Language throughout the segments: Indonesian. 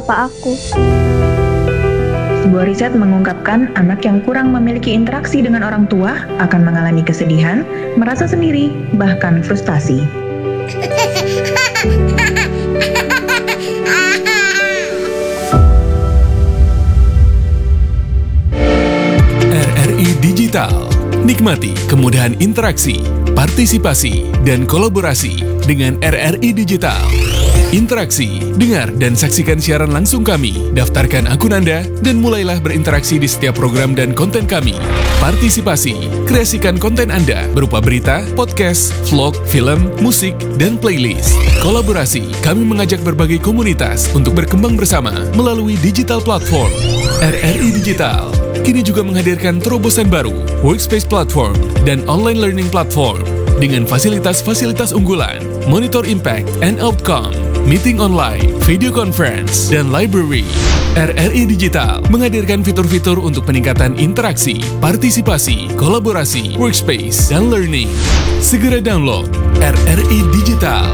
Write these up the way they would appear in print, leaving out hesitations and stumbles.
papa aku. Sebuah riset mengungkapkan anak yang kurang memiliki interaksi dengan orang tua akan mengalami kesedihan, merasa sendiri, bahkan frustasi. RRI Digital. Nikmati kemudahan interaksi, partisipasi, dan kolaborasi dengan RRI Digital. Interaksi, dengar dan saksikan siaran langsung kami, daftarkan akun Anda, dan mulailah berinteraksi di setiap program dan konten kami. Partisipasi, kreasikan konten Anda berupa berita, podcast, vlog, film, musik, dan playlist. Kolaborasi, kami mengajak berbagai komunitas untuk berkembang bersama melalui digital platform. RRI Digital kini juga menghadirkan terobosan baru, workspace platform, dan online learning platform dengan fasilitas-fasilitas unggulan, monitor impact and outcome, meeting online, video conference, dan library. RRI Digital menghadirkan fitur-fitur untuk peningkatan interaksi, partisipasi, kolaborasi, workspace, dan learning. Segera download RRI Digital.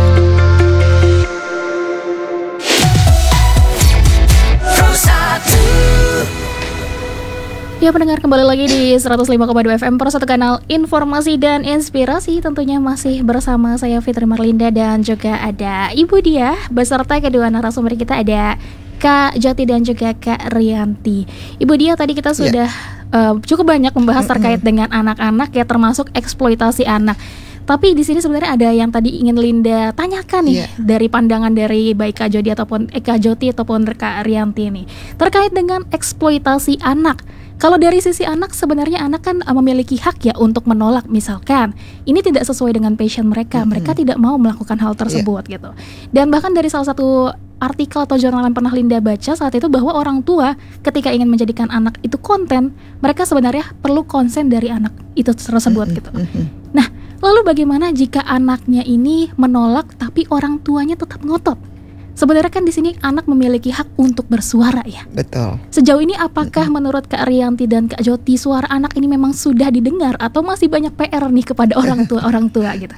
Ya, pendengar, kembali lagi di 105,2 FM Pro 1 kanal informasi dan inspirasi. Tentunya masih bersama saya Fitri Marlinda dan juga ada Ibu Diah beserta kedua narasumber kita, ada Kak Jati dan juga Kak Rianti. Ibu Diah, tadi kita sudah cukup banyak membahas terkait dengan anak-anak ya, termasuk eksploitasi anak. Tapi di sini sebenarnya ada yang tadi ingin Linda tanyakan nih, dari pandangan dari baik Kak Joti ataupun Kak Rianti nih, terkait dengan eksploitasi anak. Kalau dari sisi anak, sebenarnya anak kan memiliki hak ya untuk menolak, misalkan ini tidak sesuai dengan passion mereka, mereka tidak mau melakukan hal tersebut gitu. Dan bahkan dari salah satu artikel atau jurnal yang pernah Linda baca saat itu, bahwa orang tua ketika ingin menjadikan anak itu konten, mereka sebenarnya perlu konsen dari anak itu tersebut gitu. Nah, lalu bagaimana jika anaknya ini menolak tapi orang tuanya tetap ngotot? Sebenarnya kan di sini anak memiliki hak untuk bersuara ya. Betul. Sejauh ini apakah menurut Kak Rianti dan Kak Joti, suara anak ini memang sudah didengar atau masih banyak PR nih kepada orang tua gitu?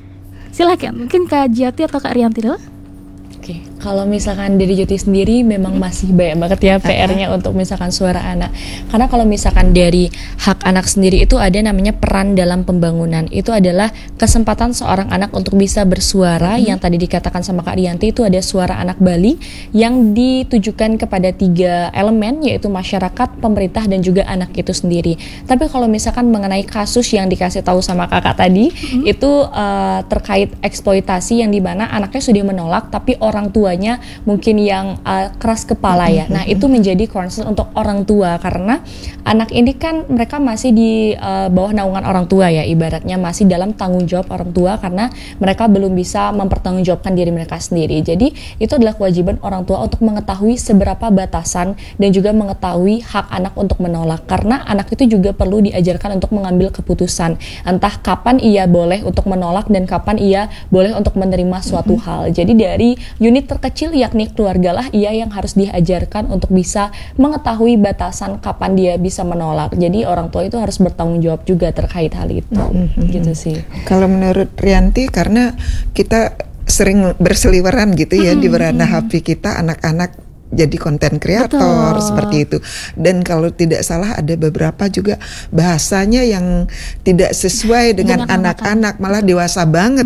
Silakan, mungkin Kak Joti atau Kak Rianti dulu. Oke, kalau misalkan dari Joti sendiri memang masih banyak banget ya PR-nya untuk misalkan suara anak. Karena kalau misalkan dari hak anak sendiri itu ada namanya peran dalam pembangunan. Itu adalah kesempatan seorang anak untuk bisa bersuara, yang tadi dikatakan sama Kak Rianti itu ada suara anak Bali yang ditujukan kepada 3 elemen, yaitu masyarakat, pemerintah, dan juga anak itu sendiri. Tapi kalau misalkan mengenai kasus yang dikasih tahu sama kakak tadi, itu terkait eksploitasi yang dimana anaknya sudah menolak tapi orang tuanya mungkin yang keras kepala ya. Nah, itu menjadi concern untuk orang tua, karena anak ini kan mereka masih di bawah naungan orang tua ya, ibaratnya masih dalam tanggung jawab orang tua karena mereka belum bisa mempertanggungjawabkan diri mereka sendiri. Jadi itu adalah kewajiban orang tua untuk mengetahui seberapa batasan dan juga mengetahui hak anak untuk menolak, karena anak itu juga perlu diajarkan untuk mengambil keputusan, entah kapan ia boleh untuk menolak dan kapan ia boleh untuk menerima suatu hal. Jadi dari unit terkecil yakni keluarga lah ia yang harus diajarkan untuk bisa mengetahui batasan kapan dia bisa menolak. Jadi orang tua itu harus bertanggung jawab juga terkait hal itu. Gitu sih. Kalau menurut Rianti, karena kita sering berseliweran gitu ya di beranda HP kita, anak-anak jadi konten kreator seperti itu. Dan kalau tidak salah ada beberapa juga bahasanya yang tidak sesuai dengan anak-anak, malah dewasa banget.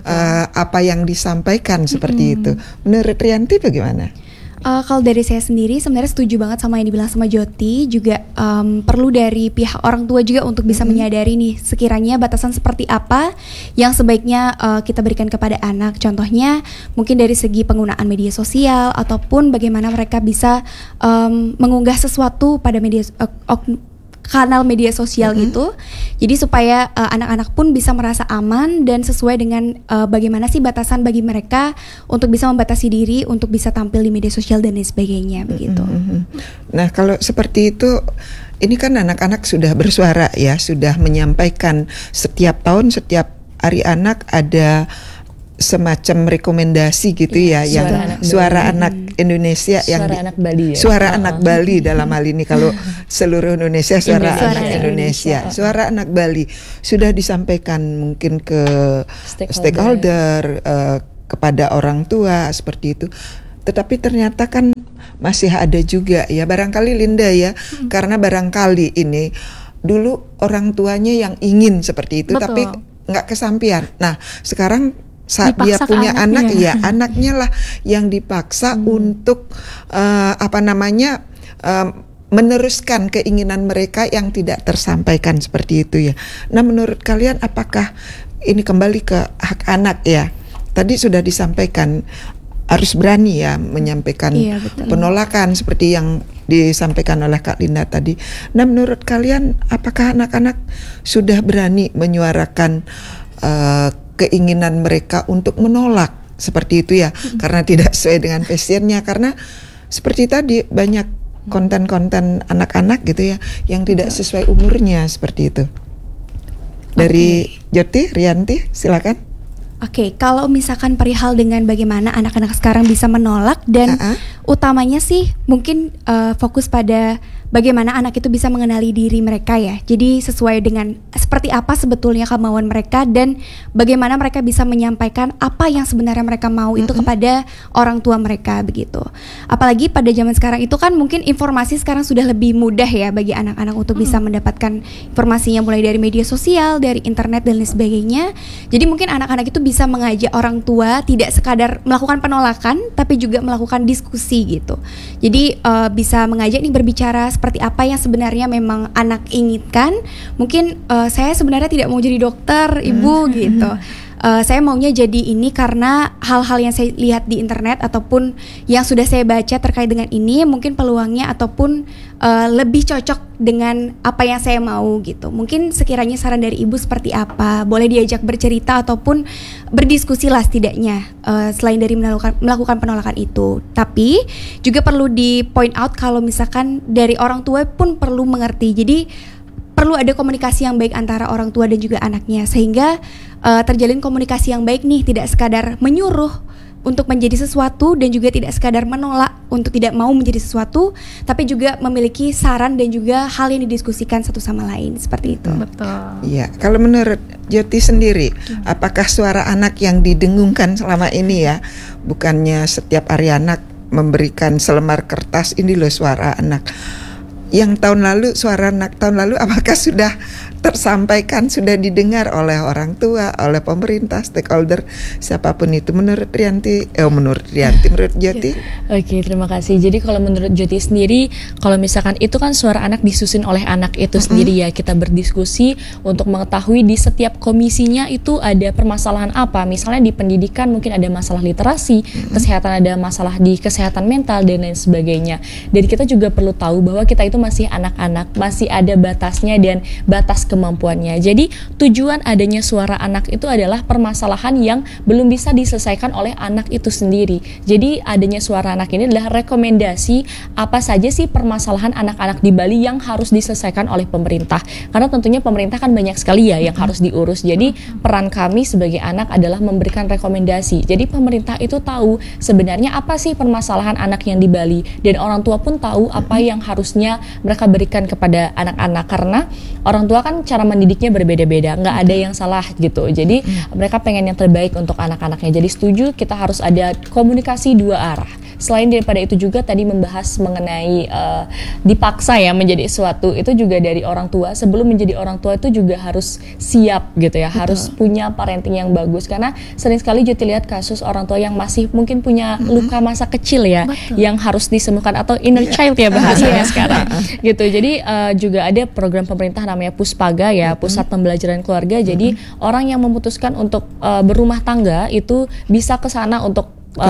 Apa yang disampaikan seperti itu. Menurut Rianti bagaimana? Kalau dari saya sendiri sebenarnya setuju banget sama yang dibilang sama Joti. Juga perlu dari pihak orang tua juga untuk bisa menyadari nih sekiranya batasan seperti apa yang sebaiknya kita berikan kepada anak. Contohnya mungkin dari segi penggunaan media sosial, ataupun bagaimana mereka bisa mengunggah sesuatu pada kanal media sosial gitu. Jadi supaya anak-anak pun bisa merasa aman dan sesuai dengan bagaimana sih batasan bagi mereka untuk bisa membatasi diri untuk bisa tampil di media sosial dan lain sebagainya begitu. Nah, kalau seperti itu, ini kan anak-anak sudah bersuara ya, sudah menyampaikan setiap tahun, setiap hari anak ada semacam rekomendasi gitu ya, yang suara anak Indonesia, yang anak Bali ya. Suara anak Bali dalam hal ini, kalau seluruh Indonesia suara anak Indonesia. Suara anak Bali sudah disampaikan mungkin ke stakeholder, kepada orang tua seperti itu. tetapi ternyata kan masih ada juga ya, barangkali Linda ya, karena barangkali ini dulu orang tuanya yang ingin seperti itu, Betul. tapi nggak kesampaian. Nah sekarang saat dia Dipaksa ke punya anak, anaknya. ya anaknya lah yang dipaksa untuk meneruskan keinginan mereka yang tidak tersampaikan seperti itu ya. Nah menurut kalian apakah ini kembali ke hak anak ya? Tadi sudah disampaikan harus berani ya menyampaikan Iya, betul. penolakan seperti yang disampaikan oleh Kak Linda tadi. Nah menurut kalian apakah anak-anak sudah berani menyuarakan keinginan mereka untuk menolak seperti itu ya, karena tidak sesuai dengan passionnya, karena seperti tadi banyak konten-konten anak-anak gitu ya yang tidak sesuai umurnya seperti itu. Dari Jyoti, Rianti, silakan. Oke, kalau misalkan perihal dengan bagaimana anak-anak sekarang bisa menolak dan utamanya sih mungkin fokus pada bagaimana anak itu bisa mengenali diri mereka ya. Jadi sesuai dengan seperti apa sebetulnya kemauan mereka dan bagaimana mereka bisa menyampaikan apa yang sebenarnya mereka mau itu kepada orang tua mereka begitu. Apalagi pada zaman sekarang itu kan mungkin informasi sekarang sudah lebih mudah ya bagi anak-anak untuk bisa mendapatkan informasinya mulai dari media sosial, dari internet dan lain sebagainya. Jadi mungkin anak-anak itu bisa mengajak orang tua tidak sekadar melakukan penolakan tapi juga melakukan diskusi gitu. Jadi bisa mengajak nih berbicara seperti apa yang sebenarnya memang anak inginkan. Mungkin saya sebenarnya tidak mau jadi dokter, Ibu gitu. Saya maunya jadi ini karena hal-hal yang saya lihat di internet ataupun yang sudah saya baca terkait dengan ini mungkin peluangnya ataupun lebih cocok dengan apa yang saya mau gitu. Mungkin sekiranya saran dari Ibu seperti apa, boleh diajak bercerita ataupun berdiskusi lah setidaknya selain dari melakukan penolakan itu. Tapi juga perlu di point out kalau misalkan dari orang tua pun perlu mengerti. Jadi perlu ada komunikasi yang baik antara orang tua dan juga anaknya sehingga terjalin komunikasi yang baik nih, tidak sekadar menyuruh untuk menjadi sesuatu dan juga tidak sekadar menolak untuk tidak mau menjadi sesuatu, tapi juga memiliki saran dan juga hal yang didiskusikan satu sama lain seperti itu. Betul. Iya, kalau menurut Jyoti sendiri, apakah suara anak yang didengungkan selama ini ya, bukannya setiap hari anak memberikan selembar kertas, ini loh suara anak. Yang tahun lalu, suara anak tahun lalu apakah sudah tersampaikan, sudah didengar oleh orang tua, oleh pemerintah, stakeholder, siapapun itu? Menurut menurut Jyoti? Oke, terima kasih. Jadi kalau menurut Jyoti sendiri, kalau misalkan itu kan suara anak disusun oleh anak itu sendiri ya, kita berdiskusi untuk mengetahui di setiap komisinya itu ada permasalahan apa. Misalnya di pendidikan mungkin ada masalah literasi, kesehatan ada masalah di kesehatan mental dan lain sebagainya. Dan kita juga perlu tahu bahwa kita itu masih anak-anak, masih ada batasnya dan batas kemampuannya. Jadi tujuan adanya suara anak itu adalah permasalahan yang belum bisa diselesaikan oleh anak itu sendiri. Jadi adanya suara anak ini adalah rekomendasi apa saja sih permasalahan anak-anak di Bali yang harus diselesaikan oleh pemerintah. Karena tentunya pemerintah kan banyak sekali ya yang harus diurus. Jadi peran kami sebagai anak adalah memberikan rekomendasi. Jadi pemerintah itu tahu sebenarnya apa sih permasalahan anak yang di Bali dan orang tua pun tahu apa yang harusnya mereka berikan kepada anak-anak, karena orang tua kan cara mendidiknya berbeda-beda, nggak ada yang salah gitu. Jadi mereka pengen yang terbaik untuk anak-anaknya. Jadi setuju kita harus ada komunikasi dua arah. Selain daripada itu juga tadi membahas mengenai dipaksa ya menjadi sesuatu, itu juga dari orang tua. Sebelum menjadi orang tua itu juga harus siap gitu ya. Betul. Harus punya parenting yang bagus, karena sering sekali Jyoti lihat kasus orang tua yang masih mungkin punya luka masa kecil ya. Betul. Yang harus disembuhkan atau inner child ya bahasanya sekarang gitu. Jadi juga ada program pemerintah namanya Puspaga ya, Pusat Pembelajaran Keluarga. Jadi orang yang memutuskan untuk berumah tangga itu bisa ke sana untuk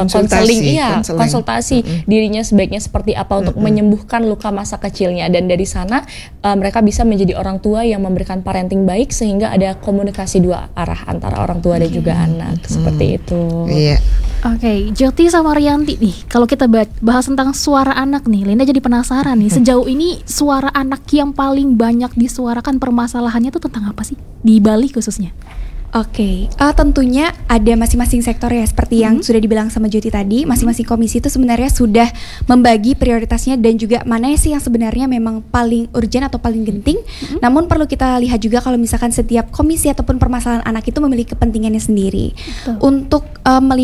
konsultasi dirinya sebaiknya seperti apa untuk menyembuhkan luka masa kecilnya, dan dari sana mereka bisa menjadi orang tua yang memberikan parenting baik sehingga ada komunikasi dua arah antara orang tua dan juga anak seperti itu. Iya. Oke, Jyoti sama Rianti nih, kalau kita bahas tentang suara anak nih, Linda jadi penasaran nih, sejauh ini suara anak yang paling banyak disuarakan permasalahannya tuh tentang apa sih di Bali khususnya? Oke, tentunya ada masing-masing sektor ya, seperti yang sudah dibilang sama Jyoti tadi. Masing-masing komisi itu sebenarnya sudah membagi prioritasnya dan juga mana sih yang sebenarnya memang paling urgent atau paling genting. Namun perlu kita lihat juga kalau misalkan setiap komisi ataupun permasalahan anak itu memiliki kepentingannya sendiri. Untuk melihat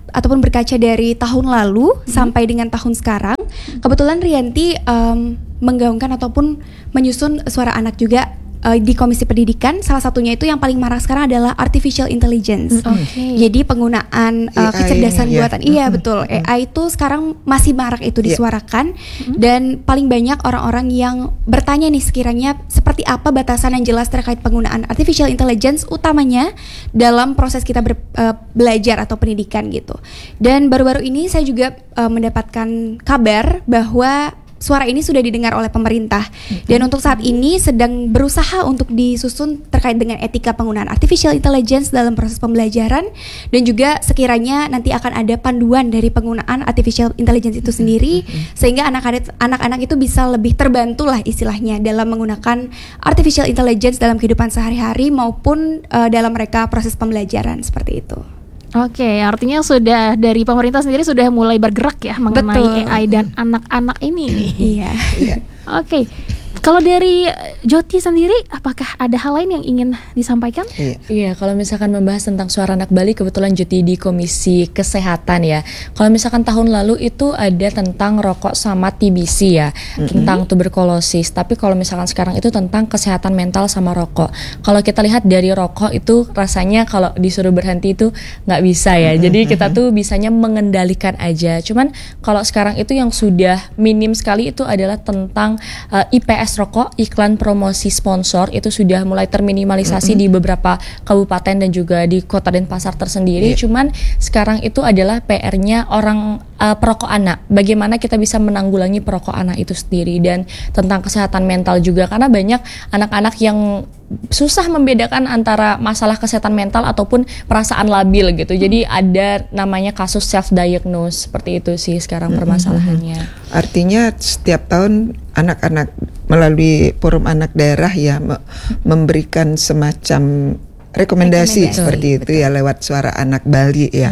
ataupun berkaca dari tahun lalu sampai dengan tahun sekarang, kebetulan Rianti menggaungkan ataupun menyusun suara anak juga di Komisi Pendidikan. Salah satunya itu yang paling marak sekarang adalah artificial intelligence. Jadi penggunaan kecerdasan buatan. Iya betul. AI itu sekarang masih marak itu disuarakan dan paling banyak orang-orang yang bertanya nih sekiranya seperti apa batasan yang jelas terkait penggunaan artificial intelligence utamanya dalam proses kita belajar atau pendidikan gitu. Dan baru-baru ini saya juga mendapatkan kabar bahwa suara ini sudah didengar oleh pemerintah dan untuk saat ini sedang berusaha untuk disusun terkait dengan etika penggunaan artificial intelligence dalam proses pembelajaran dan juga sekiranya nanti akan ada panduan dari penggunaan artificial intelligence itu sendiri sehingga anak-anak itu bisa lebih terbantu lah istilahnya dalam menggunakan artificial intelligence dalam kehidupan sehari-hari maupun dalam mereka proses pembelajaran seperti itu. Oke, artinya sudah dari pemerintah sendiri sudah mulai bergerak ya mengenai AI dan anak-anak ini. Iya. Oke. Kalau dari Joti sendiri, apakah ada hal lain yang ingin disampaikan? Iya, kalau misalkan membahas tentang suara anak Bali, kebetulan Joti di Komisi Kesehatan ya. Kalau misalkan tahun lalu itu ada tentang rokok sama TBC ya, tentang tuberkulosis. Tapi kalau misalkan sekarang itu tentang kesehatan mental sama rokok. Kalau kita lihat dari rokok itu rasanya kalau disuruh berhenti itu nggak bisa ya. Jadi kita tuh bisanya mengendalikan aja. Cuman kalau sekarang itu yang sudah minim sekali itu adalah tentang IPS rokok, iklan promosi sponsor itu sudah mulai terminimalisasi di beberapa kabupaten dan juga di Kota Denpasar tersendiri. Cuman sekarang itu adalah PR-nya orang perokok anak. Bagaimana kita bisa menanggulangi perokok anak itu sendiri dan tentang kesehatan mental juga karena banyak anak-anak yang susah membedakan antara masalah kesehatan mental ataupun perasaan labil gitu. Jadi ada namanya kasus self diagnose seperti itu sih sekarang permasalahannya. Artinya setiap tahun anak-anak melalui forum anak daerah ya memberikan semacam rekomendasi seperti itu ya lewat suara anak Bali ya.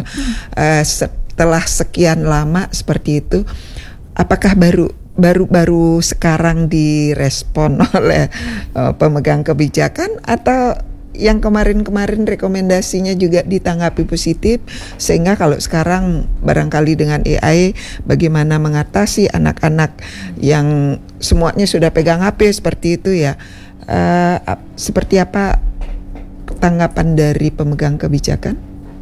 Setelah sekian lama seperti itu, apakah baru sekarang direspon oleh pemegang kebijakan atau yang kemarin-kemarin rekomendasinya juga ditanggapi positif sehingga kalau sekarang barangkali dengan AI bagaimana mengatasi anak-anak yang semuanya sudah pegang HP seperti itu ya, seperti apa tanggapan dari pemegang kebijakan?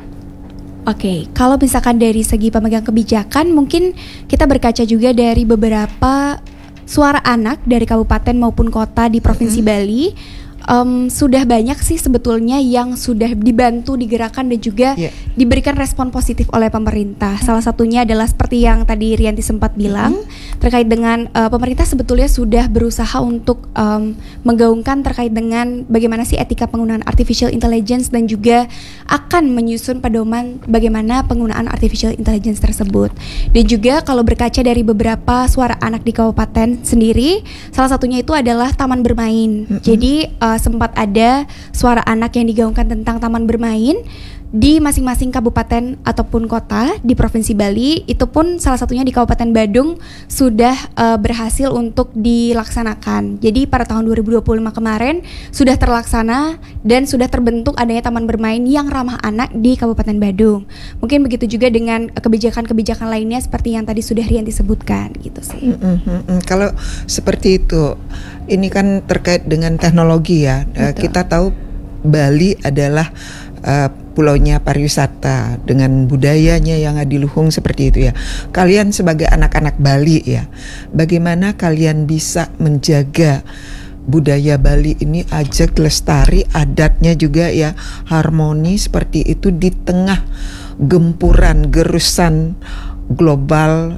Oke, kalau misalkan dari segi pemegang kebijakan mungkin kita berkaca juga dari beberapa suara anak dari kabupaten maupun kota di Provinsi Bali. Sudah banyak sih sebetulnya yang sudah dibantu, digerakkan dan juga diberikan respon positif oleh pemerintah. Salah satunya adalah seperti yang tadi Rianti sempat bilang terkait dengan pemerintah sebetulnya sudah berusaha untuk menggaungkan terkait dengan bagaimana sih etika penggunaan artificial intelligence dan juga akan menyusun pedoman bagaimana penggunaan artificial intelligence tersebut. Dan juga kalau berkaca dari beberapa suara anak di kabupaten sendiri, salah satunya itu adalah taman bermain. Jadi sempat ada suara anak yang digaungkan tentang taman bermain di masing-masing kabupaten ataupun kota di Provinsi Bali. Itu pun salah satunya di Kabupaten Badung sudah berhasil untuk dilaksanakan. Jadi pada tahun 2025 kemarin sudah terlaksana dan sudah terbentuk adanya taman bermain yang ramah anak di Kabupaten Badung. Mungkin begitu juga dengan kebijakan-kebijakan lainnya seperti yang tadi sudah Rianti sebutkan gitu sih. Kalau seperti itu, ini kan terkait dengan teknologi ya. Kita tahu Bali adalah pulaunya pariwisata dengan budayanya yang adiluhung seperti itu ya. Kalian sebagai anak-anak Bali ya, bagaimana kalian bisa menjaga budaya Bali ini ajak lestari, adatnya juga ya harmoni seperti itu di tengah gempuran gerusan global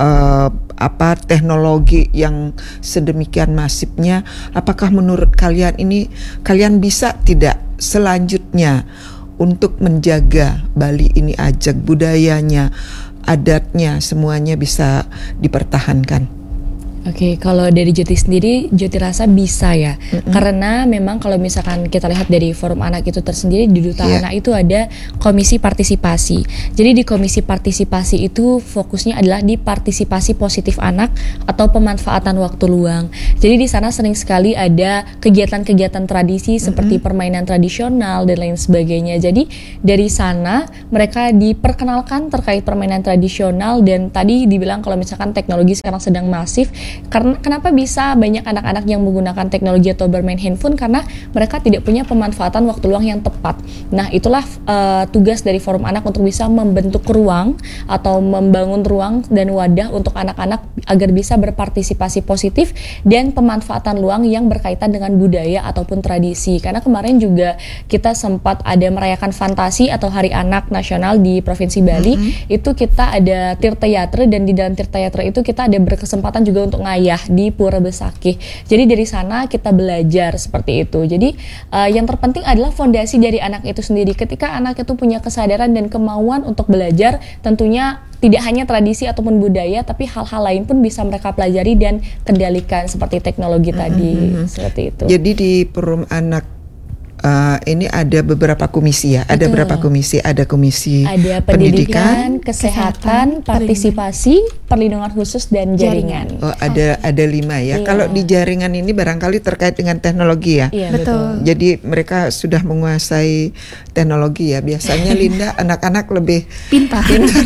teknologi yang sedemikian masifnya. Apakah menurut kalian ini kalian bisa tidak selanjutnya untuk menjaga Bali ini ajak budayanya, adatnya semuanya bisa dipertahankan? Oke, kalau dari Joti sendiri, Joti rasa bisa ya, karena memang kalau misalkan kita lihat dari Forum Anak itu tersendiri, di Duta Anak itu ada komisi partisipasi. Jadi di komisi partisipasi itu fokusnya adalah di partisipasi positif anak atau pemanfaatan waktu luang. Jadi di sana sering sekali ada kegiatan-kegiatan tradisi seperti permainan tradisional dan lain sebagainya. Jadi dari sana mereka diperkenalkan terkait permainan tradisional, dan tadi dibilang kalau misalkan teknologi sekarang sedang masif. Karena kenapa bisa banyak anak-anak yang menggunakan teknologi atau bermain handphone, karena mereka tidak punya pemanfaatan waktu luang yang tepat. Nah, itulah tugas dari Forum Anak untuk bisa membentuk ruang atau membangun ruang dan wadah untuk anak-anak agar bisa berpartisipasi positif dan pemanfaatan luang yang berkaitan dengan budaya ataupun tradisi. Karena kemarin juga kita sempat ada merayakan Fantasi atau Hari Anak Nasional di Provinsi Bali. Itu kita ada Tirtayatra, dan di dalam Tirtayatra itu kita ada berkesempatan juga untuk ngayah di Pura Besakih. Jadi dari sana kita belajar seperti itu. Jadi yang terpenting adalah fondasi dari anak itu sendiri. Ketika anak itu punya kesadaran dan kemauan untuk belajar, tentunya tidak hanya tradisi ataupun budaya, tapi hal-hal lain pun bisa mereka pelajari dan kendalikan seperti teknologi tadi. Seperti itu. Jadi di Forum Anak ini ada beberapa komisi ya. Ada berapa komisi? Ada komisi pendidikan, kesehatan, partisipasi, perlindungan khusus, dan jaringan. Oh, ada 5 ya. Kalau di jaringan ini barangkali terkait dengan teknologi ya. Iya, Betul. Jadi mereka sudah menguasai teknologi ya. Biasanya Linda anak-anak lebih Pintar.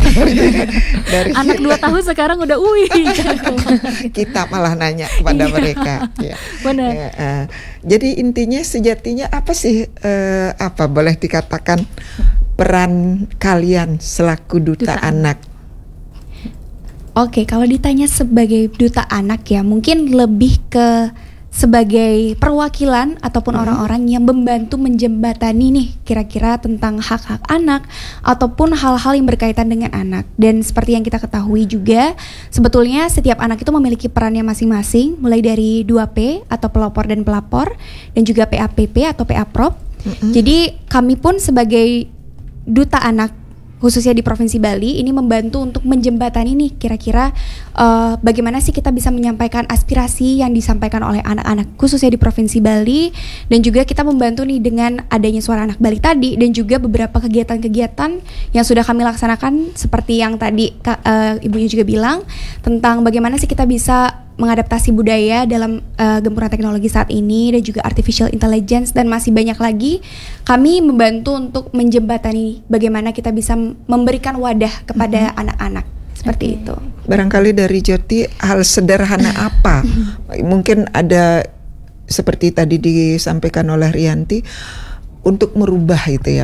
dari Anak 2 tahun sekarang udah kita malah nanya kepada mereka. Ya. Benar. Jadi intinya sejatinya apa sih apa boleh dikatakan peran kalian selaku duta anak? Oke, kalau ditanya sebagai duta anak ya, mungkin lebih ke sebagai perwakilan ataupun orang-orang yang membantu menjembatani nih kira-kira tentang hak-hak anak ataupun hal-hal yang berkaitan dengan anak. Dan seperti yang kita ketahui juga, sebetulnya setiap anak itu memiliki perannya masing-masing, mulai dari 2P atau pelopor dan pelapor, dan juga PAPP atau PA-Prop. Jadi kami pun sebagai duta anak khususnya di Provinsi Bali ini membantu untuk menjembatani nih kira-kira bagaimana sih kita bisa menyampaikan aspirasi yang disampaikan oleh anak-anak khususnya di Provinsi Bali, dan juga kita membantu nih dengan adanya Suara Anak Bali tadi, dan juga beberapa kegiatan-kegiatan yang sudah kami laksanakan seperti yang tadi ibunya juga bilang tentang bagaimana sih kita bisa mengadaptasi budaya dalam gempuran teknologi saat ini, dan juga artificial intelligence, dan masih banyak lagi. Kami membantu untuk menjembatani bagaimana kita bisa memberikan wadah kepada anak-anak seperti itu. Barangkali dari Joti hal sederhana apa? Mungkin ada seperti tadi disampaikan oleh Rianti untuk merubah itu ya,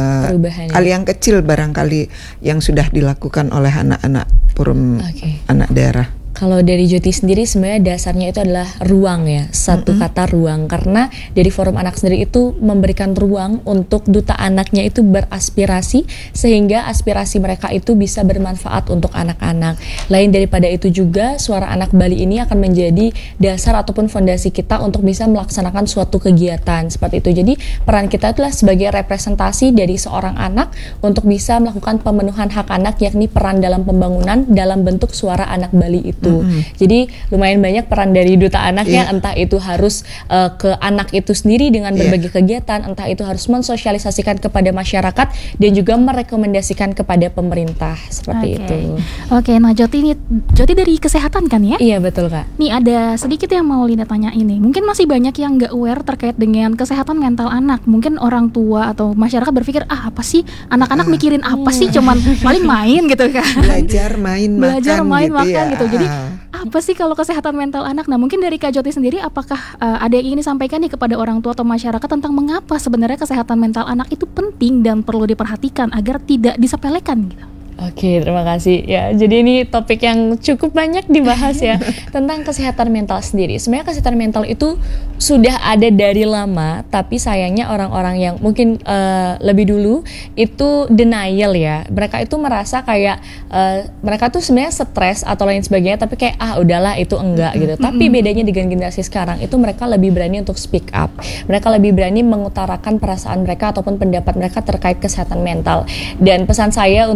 hal yang kecil barangkali yang sudah dilakukan oleh anak-anak Forum Anak Daerah. Kalau dari Joti sendiri sebenarnya dasarnya itu adalah ruang ya, satu kata ruang, karena dari Forum Anak sendiri itu memberikan ruang untuk duta anaknya itu beraspirasi sehingga aspirasi mereka itu bisa bermanfaat untuk anak-anak. Lain daripada itu juga Suara Anak Bali ini akan menjadi dasar ataupun fondasi kita untuk bisa melaksanakan suatu kegiatan seperti itu. Jadi peran kita adalah sebagai representasi dari seorang anak untuk bisa melakukan pemenuhan hak anak, yakni peran dalam pembangunan dalam bentuk Suara Anak Bali itu. Jadi lumayan banyak peran dari duta anaknya, entah itu harus ke anak itu sendiri dengan berbagai kegiatan, entah itu harus mensosialisasikan kepada masyarakat dan juga merekomendasikan kepada pemerintah seperti itu. Oke, nah Joti dari kesehatan kan ya? Iya betul Kak. Nih ada sedikit yang mau Linda tanya ini. Mungkin masih banyak yang nggak aware terkait dengan kesehatan mental anak. Mungkin orang tua atau masyarakat berpikir apa sih anak-anak mikirin apa sih? Cuman paling main gitu kan? Belajar main makan gitu. Jadi apa sih kalau kesehatan mental anak? Nah mungkin dari Kak Joti sendiri, apakah ada yang ingin disampaikan nih kepada orang tua atau masyarakat tentang mengapa sebenarnya kesehatan mental anak itu penting dan perlu diperhatikan agar tidak disepelekan gitu? Oke, terima kasih ya. Jadi ini topik yang cukup banyak dibahas ya tentang kesehatan mental sendiri. Sebenarnya kesehatan mental itu sudah ada dari lama, tapi sayangnya orang-orang yang mungkin lebih dulu itu denial ya. Mereka itu merasa kayak mereka tuh sebenarnya stres atau lain sebagainya, tapi kayak udahlah itu enggak gitu. Tapi bedanya dengan generasi sekarang itu mereka lebih berani untuk speak up. Mereka lebih berani mengutarakan perasaan mereka ataupun pendapat mereka terkait kesehatan mental. Dan pesan saya untuk orang tua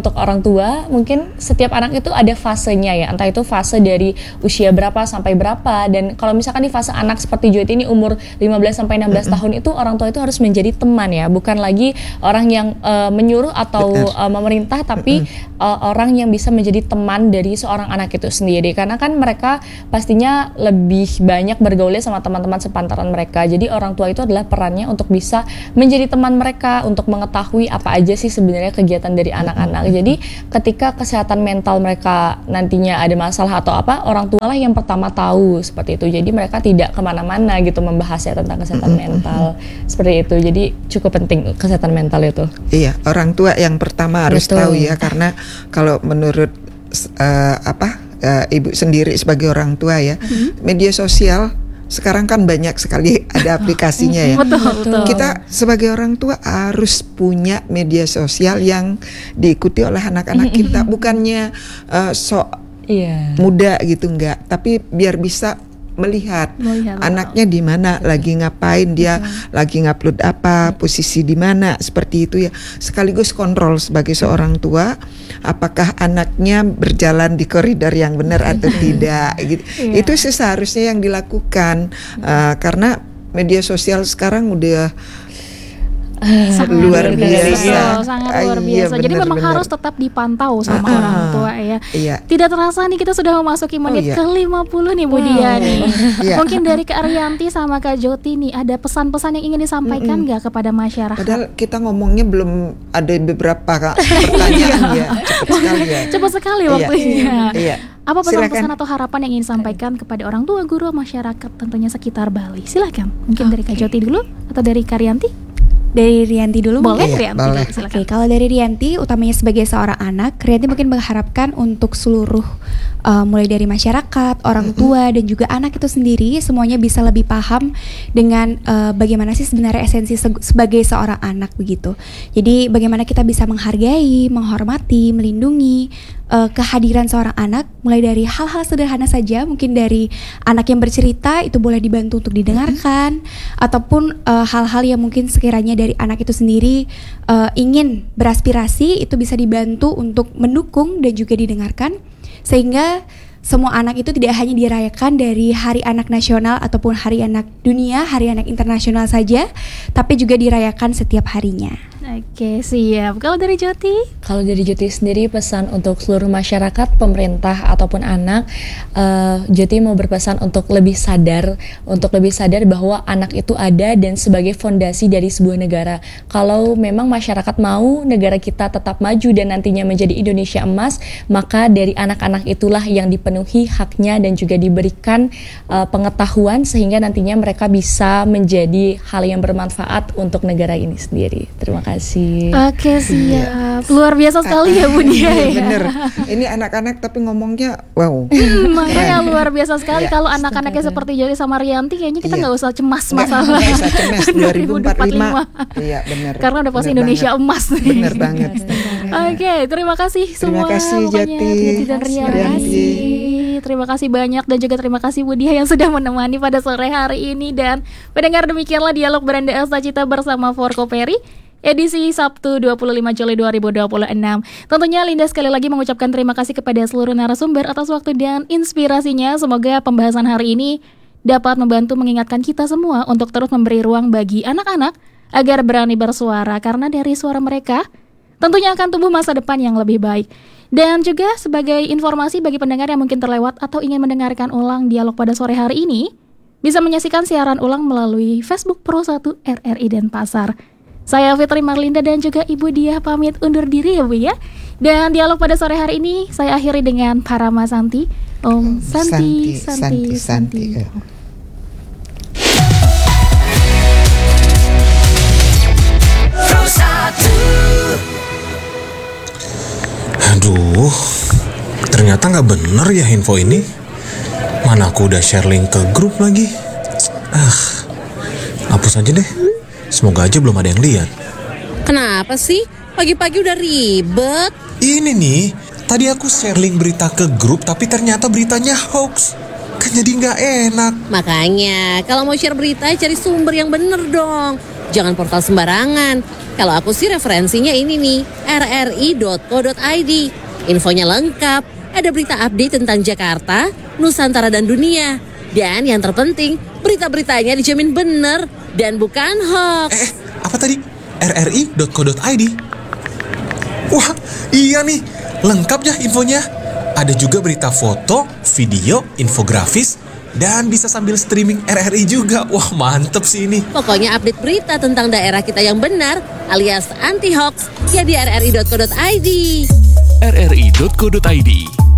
tua, mungkin setiap anak itu ada fasenya ya, entah itu fase dari usia berapa sampai berapa. Dan kalau misalkan di fase anak seperti Jyoti ini umur 15 sampai 16 tahun itu orang tua itu harus menjadi teman ya, bukan lagi orang yang menyuruh atau memerintah, tapi orang yang bisa menjadi teman dari seorang anak itu sendiri. Karena kan mereka pastinya lebih banyak bergaulnya sama teman-teman sepantaran mereka. Jadi orang tua itu adalah perannya untuk bisa menjadi teman mereka, untuk mengetahui apa aja sih sebenarnya kegiatan dari anak-anak. Jadi ketika kesehatan mental mereka nantinya ada masalah atau apa, orang tua lah yang pertama tahu seperti itu. Jadi mereka tidak kemana-mana gitu membahasnya tentang kesehatan mental seperti itu. Jadi cukup penting kesehatan mental itu. Iya, orang tua yang pertama harus tahu ya, karena kalau menurut ibu sendiri sebagai orang tua ya, media sosial sekarang kan banyak sekali ada aplikasinya ya. Betul. Kita sebagai orang tua harus punya media sosial yang diikuti oleh anak-anak kita, bukannya muda gitu, enggak, tapi biar bisa melihat anaknya di mana, lagi ngapain, dia lagi ngupload apa, posisi di mana, seperti itu ya. Sekaligus kontrol sebagai seorang tua, apakah anaknya berjalan di koridor yang benar atau tidak gitu. Itu sih seharusnya yang dilakukan, karena media sosial sekarang udah luar biasa. Sangat luar biasa. Jadi memang harus tetap dipantau sama orang tua ya. Tidak terasa nih kita sudah memasuki menit ke-50 nih Bu Dia nih. Mungkin dari Kak Ariyanti sama Kak Jyoti nih, ada pesan-pesan yang ingin disampaikan nggak kepada masyarakat? Padahal kita ngomongnya belum ada beberapa pertanyaan ya. Cepat sekali ya. Cepat sekali waktunya. Apa pesan-pesan Silakan. atau harapan yang ingin disampaikan kepada orang tua, guru, masyarakat tentunya sekitar Bali? Silakan. Mungkin dari Kak Jyoti dulu atau dari Kak Ariyanti? Dari Rianti dulu Boleh, mungkin? Rianti boleh. dulu, silakan. Oke, kalau dari Rianti, utamanya sebagai seorang anak, Rianti mungkin mengharapkan untuk seluruh mulai dari masyarakat, orang tua, dan juga anak itu sendiri, semuanya bisa lebih paham dengan bagaimana sih sebenarnya esensi sebagai seorang anak begitu. Jadi bagaimana kita bisa menghargai, menghormati, melindungi kehadiran seorang anak, mulai dari hal-hal sederhana saja, mungkin dari anak yang bercerita itu boleh dibantu untuk didengarkan, ataupun hal-hal yang mungkin sekiranya dari anak itu sendiri ingin beraspirasi, itu bisa dibantu untuk mendukung dan juga didengarkan, sehingga semua anak itu tidak hanya dirayakan dari Hari Anak Nasional ataupun Hari Anak Dunia, Hari Anak Internasional saja, tapi juga dirayakan setiap harinya. Oke, siap. Kalau dari Jyoti? Kalau dari Jyoti sendiri, pesan untuk seluruh masyarakat, pemerintah ataupun anak, Jyoti mau berpesan untuk lebih sadar bahwa anak itu ada dan sebagai fondasi dari sebuah negara. Kalau memang masyarakat mau negara kita tetap maju dan nantinya menjadi Indonesia emas, maka dari anak-anak itulah yang dipenuhi haknya dan juga diberikan pengetahuan sehingga nantinya mereka bisa menjadi hal yang bermanfaat untuk negara ini sendiri. Terima kasih. Oke, siap. Luar biasa sekali ya Bu Dia ya. Bener. Ini anak-anak tapi ngomongnya wow. Makanya luar biasa sekali. Kalau anak-anaknya seperti Jyoti sama Rianti, kayaknya kita nggak usah cemas masalah Nggak usah cemas 2045. Iya benar. Karena udah pasti Indonesia emas nih. Bener banget. Oke, terima kasih semua. Terima kasih Jyoti dan Rianti. Terima kasih banyak dan juga terima kasih Bu Dia yang sudah menemani pada sore hari ini. Dan pendengar, demikianlah dialog Beranda Asta Cita bersama Forkoperi edisi Sabtu 25 Juli 2026. Tentunya Linda sekali lagi mengucapkan terima kasih kepada seluruh narasumber atas waktu dan inspirasinya. Semoga pembahasan hari ini dapat membantu mengingatkan kita semua untuk terus memberi ruang bagi anak-anak agar berani bersuara, karena dari suara mereka tentunya akan tumbuh masa depan yang lebih baik. Dan juga sebagai informasi bagi pendengar yang mungkin terlewat atau ingin mendengarkan ulang dialog pada sore hari ini, bisa menyaksikan siaran ulang melalui Facebook Pro 1 RRI Denpasar. Saya Fitri Marlinda dan juga Ibu Dia pamit undur diri ya Bu ya. Dan dialog pada sore hari ini saya akhiri dengan Parama Santi. Om Santi, Santi, Santi. Aduh, ternyata nggak bener ya info ini. Mana aku udah share link ke grup lagi. Hapus aja deh. Semoga aja belum ada yang lihat. Kenapa sih? Pagi-pagi udah ribet. Ini nih, tadi aku share link berita ke grup tapi ternyata beritanya hoax. Kan jadi nggak enak. Makanya, kalau mau share berita cari sumber yang bener dong. Jangan portal sembarangan. Kalau aku sih referensinya ini nih, rri.co.id. Infonya lengkap, ada berita update tentang Jakarta, Nusantara dan dunia. Dan yang terpenting, berita-beritanya dijamin bener dan bukan hoax. Apa tadi? rri.co.id. Wah, iya nih, lengkap ya infonya. Ada juga berita foto, video, infografis, dan bisa sambil streaming RRI juga. Wah, mantep sih ini. Pokoknya update berita tentang daerah kita yang benar alias anti hoax ya di rri.co.id. rri.co.id